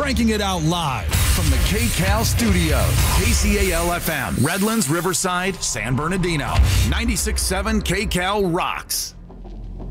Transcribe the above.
cranking it out live from the KCAL studio. KCAL FM, Redlands, Riverside, San Bernardino. 96.7 KCAL rocks.